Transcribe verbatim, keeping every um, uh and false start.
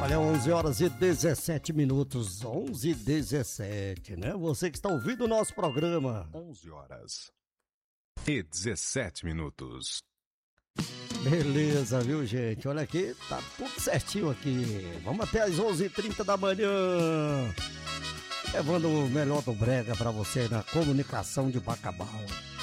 Olha, onze horas e dezessete minutos, onze e dezessete, né? Você que está ouvindo o nosso programa. onze horas e dezessete minutos. Beleza, viu, gente? Olha aqui, tá tudo certinho aqui. Vamos até às onze e trinta da manhã. Levando o melhor do brega pra você na comunicação de Bacabal.